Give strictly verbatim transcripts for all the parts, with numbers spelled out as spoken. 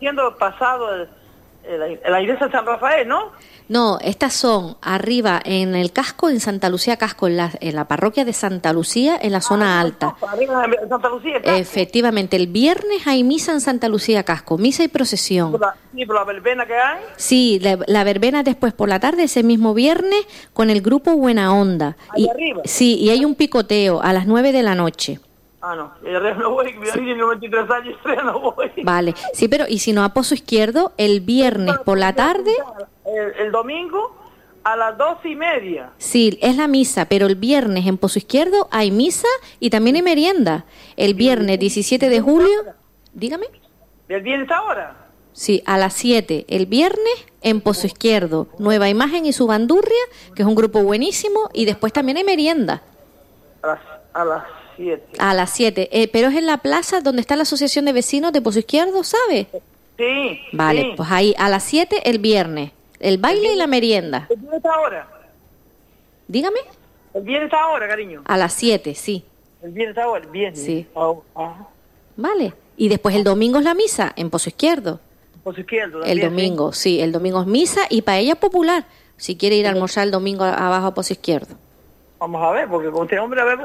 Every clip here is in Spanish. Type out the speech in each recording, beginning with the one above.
siendo pasado el, el, la iglesia de San Rafael, ¿no? No, estas son arriba en el casco, en Santa Lucía Casco, en la, en la parroquia de Santa Lucía, en la zona ah, alta. No, arriba de Santa Lucía Casco. Efectivamente, el viernes hay misa en Santa Lucía Casco, misa y procesión. ¿Por la, sí, por la verbena que hay? Sí, la, la verbena después por la tarde, ese mismo viernes, con el grupo Buena Onda. Ahí y, arriba. Sí, y hay un picoteo a las nueve de la noche. Ah, no, yo no voy, yo tengo noventa y tres años, yo no voy. Vale, sí, pero y si no, a Pozo Izquierdo, el viernes por la tarde... El, el domingo a las doce y media. Sí, es la misa, pero el viernes en Pozo Izquierdo hay misa y también hay merienda. El viernes diecisiete de julio, dígame. ¿El viernes ahora? Sí, a las siete, el viernes en Pozo Izquierdo, Nueva Imagen y su bandurria, que es un grupo buenísimo, y después también hay merienda. A las, a las siete. A las siete, eh, pero es en la plaza donde está la Asociación de Vecinos de Pozo Izquierdo, ¿sabe? Sí. Vale, sí. Pues ahí a las siete el viernes, el baile el y la merienda. ¿El viernes ahora? Dígame. El viernes ahora, cariño. A las siete, sí. El viernes ahora, el viernes. Sí. Oh, ah. Vale. Y después el domingo es la misa en Pozo Izquierdo. Pozo Izquierdo. El también, domingo, sí. sí, el domingo es misa y paella popular, si quiere ir a almorzar el domingo abajo a Pozo Izquierdo. Vamos a ver, porque con este hombre a ver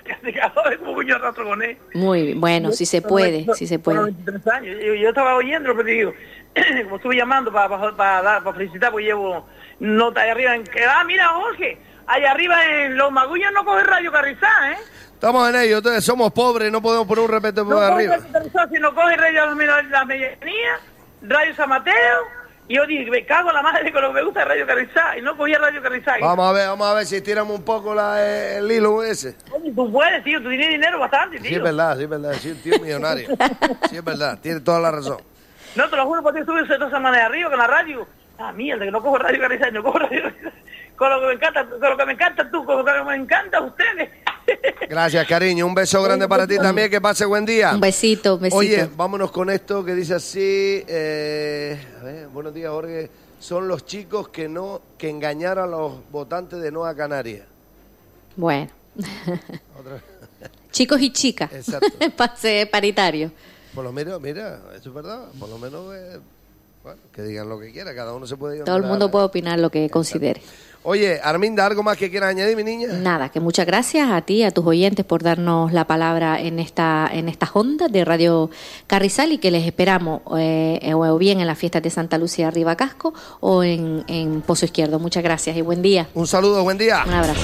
cómo coño rato con él. Muy bien, bueno, si se puede, si se puede. veintitrés años. Yo, yo estaba oyendo, pero digo, como estuve llamando para para, para, para felicitar, pues llevo nota ahí arriba en que, ah, mira, Jorge, allá arriba en Los Magullos no coge Radio Carrizá, ¿eh? Estamos en ello, entonces somos pobres, no podemos poner un repete por no arriba. Radio Carrizá, si no coge Radio La, la Medianía, Radio San Mateo. Y yo dije, me cago en la madre con lo que me gusta de Radio Carrizá. Y no cogía Radio Carrizá. Vamos a ver, vamos a ver si tiramos un poco la, el hilo ese. Oye, tú puedes, tío, tú tienes dinero bastante, tío. Sí, es verdad, sí, es verdad, sí, un tío millonario. Sí, es verdad, tiene toda la razón. No, te lo juro, porque estuve dos semanas de arriba con la radio. Ah, mierda, que no cojo Radio Carrizá, no cojo Radio Carrizá. Con lo que me encanta, con lo que me encanta tú, con lo que me encanta ustedes. Gracias, cariño. Un beso grande para ti también. Que pase buen día. Un besito, un besito. Oye, vámonos con esto que dice así. Eh, a ver, buenos días, Jorge. Son los chicos que no que engañaron a los votantes de Nueva Canaria. Bueno. Otra. Chicos y chicas. Exacto. Pase paritario. Por lo menos, mira, eso es verdad. Por lo menos, eh, bueno, que digan lo que quiera. Cada uno se puede ir. Todo el mundo puede opinar lo que Exacto. considere. Oye, Arminda, ¿algo más que quieras añadir, mi niña? Nada, que muchas gracias a ti, a tus oyentes por darnos la palabra en esta en estas ondas de Radio Carrizal y que les esperamos eh, o bien en las fiestas de Santa Lucía Arriba Casco o en, en Pozo Izquierdo. Muchas gracias y buen día. Un saludo, buen día. Un abrazo.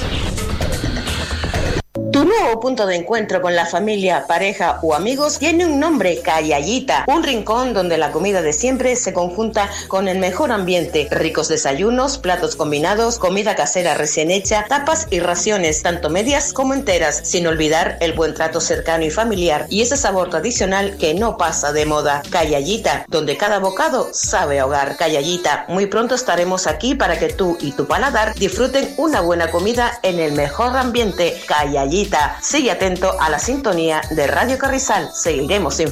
Tu nuevo punto de encuentro con la familia, pareja o amigos tiene un nombre, Callallita, un rincón donde la comida de siempre se conjunta con el mejor ambiente, ricos desayunos, platos combinados, comida casera recién hecha, tapas y raciones, tanto medias como enteras, sin olvidar el buen trato cercano y familiar y ese sabor tradicional que no pasa de moda. Callallita, donde cada bocado sabe a hogar. Callallita, muy pronto estaremos aquí para que tú y tu paladar disfruten una buena comida en el mejor ambiente. Callallita. Sigue atento a la sintonía de Radio Carrizal. Seguiremos informando.